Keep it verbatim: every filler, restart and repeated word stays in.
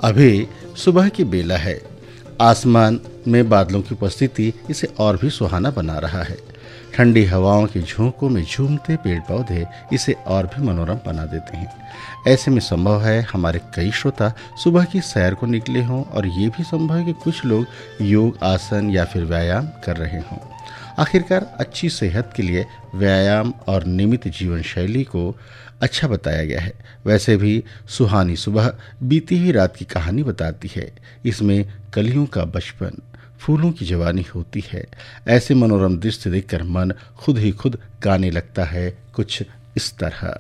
अभी सुबह की बेला है। आसमान में बादलों की उपस्थिति इसे और भी सुहाना बना रहा है। ठंडी हवाओं के झोंकों में झूमते पेड़ पौधे इसे और भी मनोरम बना देते हैं। ऐसे में संभव है हमारे कई श्रोता सुबह की सैर को निकले हों और ये भी संभव है कि कुछ लोग योग, आसन या फिर व्यायाम कर रहे हों। आखिरकार अच्छी सेहत के लिए व्यायाम और नियमित जीवन शैली को अच्छा बताया गया है। वैसे भी सुहानी सुबह बीती हुई रात की कहानी बताती है। इसमें कलियों का बचपन, फूलों की जवानी होती है। ऐसे मनोरम दृश्य देखकर मन खुद ही खुद गाने लगता है कुछ इस तरह।